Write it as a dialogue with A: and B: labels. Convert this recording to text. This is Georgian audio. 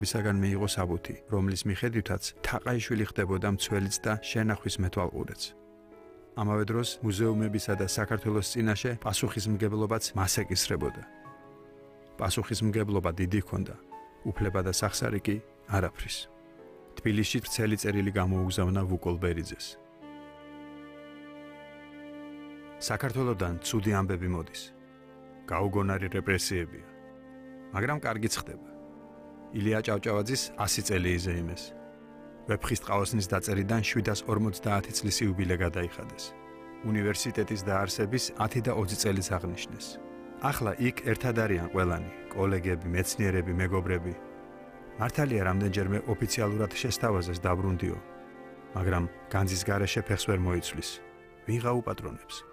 A: ისაგან მიიღო საბუთი, რომლის მიხედვითაც თაყაიშვილი ხდებოდა მცველიც და შენახვის მეთვალყურეც. ამავე დროს მუზეუმებისა და საქართველოს წინაშე პასუხისმგებლობაც მას ეკისრებოდა. პასუხისმგებლობა დიდი ჰქონდა, უფლება და სახსარი კი არაფრის. თბილისში ვრცელი წერილი გამოუგზავნა ვუკოლ ბერიძეს. საქართველოდან ცუდი ამბები მოდის. გაუგონარი რეპრესიებია. მაგრამ კარგიც ხდება. ილია ჭავჭავაძის 100 წელი იზეიმეს. ვეფხისტყაოსნის დაწერიდან 750 წლის იუბილე გადაიხადეს. უნივერსიტეტის დაარსების 10 და 20 წელიც აღნიშნეს. ახლა იქ ერთად არიან ყველანი, კოლეგები, მეცნიერები, მეგობრები. მართალია რამდენჯერმე ოფიციალურად შესთავაზეს დაბრუნდიო, მაგრამ განძის გარეშე ფეხს ვერ მოიცვლის. ვიღა უპატრონებს.